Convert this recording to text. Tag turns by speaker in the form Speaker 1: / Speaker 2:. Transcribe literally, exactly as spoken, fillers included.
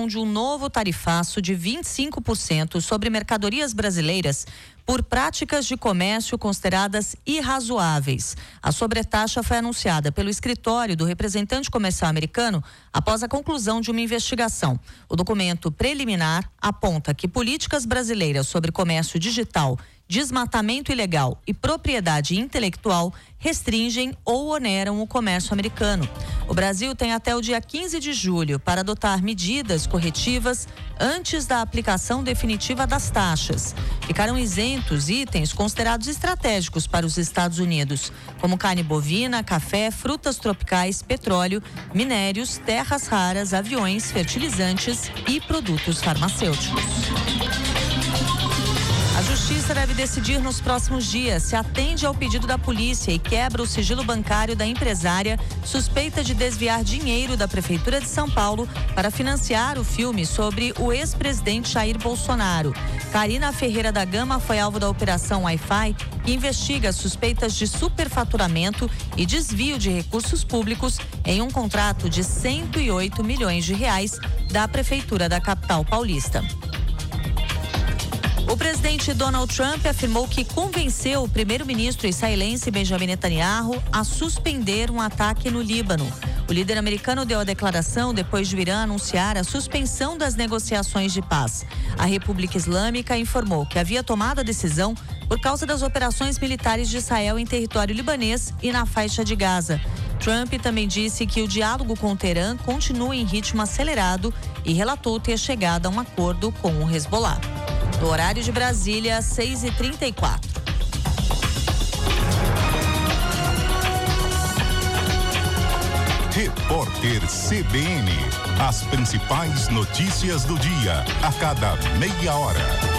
Speaker 1: criação de um novo tarifaço de vinte e cinco por cento sobre mercadorias brasileiras por práticas de comércio consideradas irrazoáveis. A sobretaxa foi anunciada pelo escritório do representante comercial americano após a conclusão de uma investigação. O documento preliminar aponta que políticas brasileiras sobre comércio digital, desmatamento ilegal e propriedade intelectual restringem ou oneram o comércio americano. O Brasil tem até o dia quinze de julho para adotar medidas corretivas antes da aplicação definitiva das taxas. Ficaram isentos itens considerados estratégicos para os Estados Unidos, como carne bovina, café, frutas tropicais, petróleo, minérios, terras raras, aviões, fertilizantes e produtos farmacêuticos. A Justiça deve decidir nos próximos dias se atende ao pedido da polícia e quebra o sigilo bancário da empresária suspeita de desviar dinheiro da Prefeitura de São Paulo para financiar o filme sobre o ex-presidente Jair Bolsonaro. Karina Ferreira da Gama foi alvo da Operação Wi-Fi, que investiga suspeitas de superfaturamento e desvio de recursos públicos em um contrato de cento e oito milhões de reais da Prefeitura da capital paulista. O presidente Donald Trump afirmou que convenceu o primeiro-ministro israelense Benjamin Netanyahu a suspender um ataque no Líbano. O líder americano deu a declaração depois de o Irã anunciar a suspensão das negociações de paz. A República Islâmica informou que havia tomado a decisão por causa das operações militares de Israel em território libanês e na faixa de Gaza. Trump também disse que o diálogo com o Teherã continua em ritmo acelerado e relatou ter chegado a um acordo com o Hezbollah. No horário de Brasília, seis e trinta e quatro.
Speaker 2: Repórter C B N. As principais notícias do dia, a cada meia hora.